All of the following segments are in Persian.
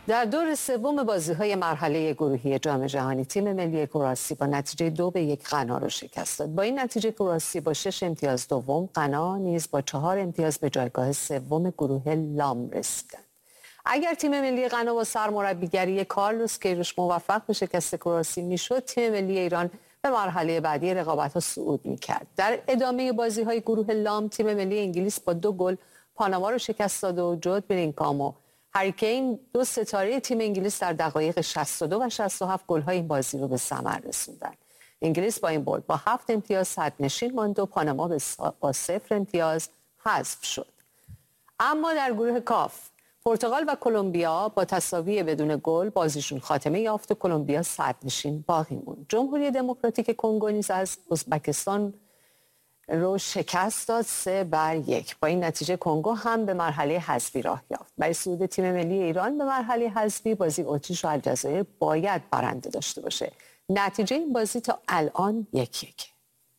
در دور سوم بازی‌های مرحله گروهی جام جهانی تیم ملی کرواسی با نتیجه 2-1 غنا را شکست داد. با این نتیجه کرواسی با 6 امتیاز دوم، غنا نیز با 4 امتیاز به جایگاه سوم گروه لام رسیدند. اگر تیم ملی غنا با سرمربیگری کارلوس کیروش موفق به شکست کرواسی میشد، تیم ملی ایران به مرحله بعدی رقابت‌ها صعود می‌کرد. در ادامه بازی‌های گروه لام، تیم ملی انگلیس با 2 گل پاناما را شکست داد و جود بلینگهام و هری کین، 2 ستاره تیم انگلیس، در دقایق 62 و 67 گل‌های این بازی رو به ثمر رسوندند. انگلیس با این برد با 7 امتیاز صدرنشین ماند و پاناما با 0 امتیاز حذف شد. اما در گروه کاف، پرتغال و کلمبیا با تساوی بدون گل بازیشون خاتمه یافت و کلمبیا صدرنشین باقی موند. جمهوری دموکراتیک کنگو نیز از ازبکستان رو شکست داد 3-1. با این نتیجه کنگو هم به مرحله حذفی راه یافت. برای صعود تیم ملی ایران به مرحله حذفی، بازی اتریش و الجزایر باید برنده داشته باشه. نتیجه این بازی تا الان 1-1.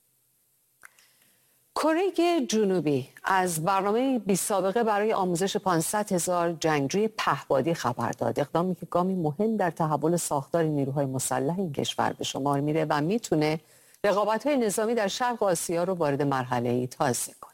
کره جنوبی از برنامه بی‌سابقه برای آموزش 500,000 جنگجوی پهپادی خبر داد. اقدامی که گامی مهم در تحول ساختار نیروهای مسلح این کشور به شمار میره و میتونه رقابت‌های نظامی در شرق آسیا رو وارد مرحله‌ای تازه کنه.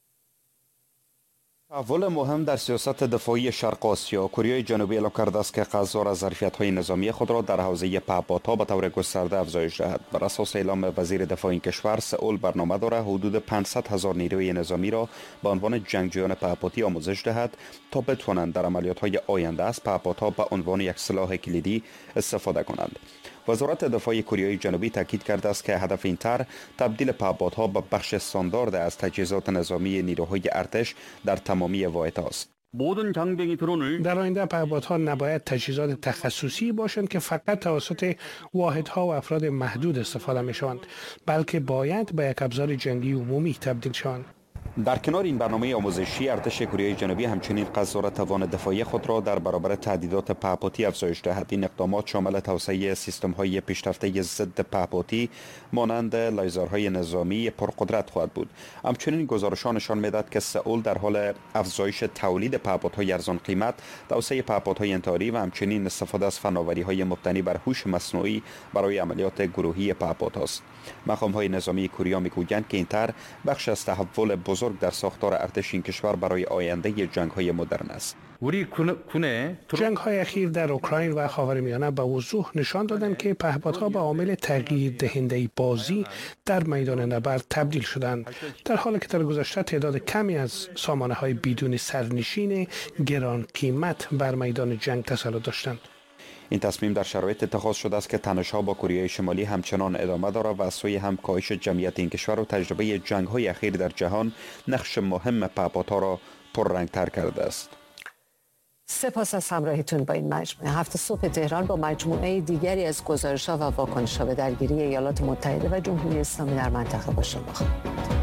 تحول مهم در سیاست دفاعی شرق آسیا، کره جنوبی اعلام کرده است که قرار است ظرفیت‌های نظامی خود را در حوزه پهپادها به طور گسترده افزایش دهد. بر اساس اعلام وزیر دفاع این کشور، سئول برنامه دارد حدود 500,000 نیروی نظامی را به عنوان جنگجویان پهپادی آموزش دهد تا بتوانند در عملیات‌های آینده از پهپادها به عنوان یک سلاح کلیدی استفاده کنند. وزارت دفاع کره جنوبی تاکید کرده است که هدف این طرح تبدیل پهپادها به بخش استاندارد از تجهیزات نظامی نیروهای ارتش در تمامی واحدها است. در آینده پهپادها نباید تجهیزات تخصصی باشند که فقط توسط واحدها و افراد محدود استفاده می‌شوند، بلکه باید به یک ابزار جنگی عمومی تبدیل شوند. در کنار این برنامه آموزشی، ارتش کره جنوبی همچنین قصد دارد توان دفاعی خود را در برابر تهدیدات پهپادی افزایش دهد. این اقدامات شامل توسعه سیستم‌های پیشرفته ضد پهپادی مانند لیزرهای نظامی پرقدرت خواهد بود. همچنین گزارش‌ها نشان می‌دهد که سئول در حال افزایش تولید پهپادهای ارزان قیمت، توسعه پهپادهای انتحاری و همچنین استفاده از فناوری‌های مبتنی بر هوش مصنوعی برای عملیات گروهی پهپادهاست. مقام‌های نظامی کره می‌گویند که این طرح بخش از تحول بزرگ در ساختار ارتش این کشور برای آینده جنگ‌های مدرن است. جنگ‌های اخیر در اوکراین و خاورمیانه به وضوح نشان دادند که پهپادها به عامل تغییر دهنده بازی در میدان نبرد تبدیل شدند، در حالی که در گذشته تعداد کمی از سامانه‌های بدون سرنشین گران قیمت بر میدان جنگ تسلط داشتند. این تصمیم در شرایط اتخاذ شده است که تنش‌ها با کره شمالی همچنان ادامه دارد و از سوی هم کاهش جمعیت این کشور و تجربه جنگ‌های اخیر در جهان نقش مهم پهپادها را پررنگ‌تر کرده است. سپاس از همراهیتون با این مجموعه. هفته صبح تهران با مجموعه دیگری از گزارش‌ها و واکنش‌ها به درگیری ایالات متحده و جمهوری اسلامی در منطقه با شما خواهد بود.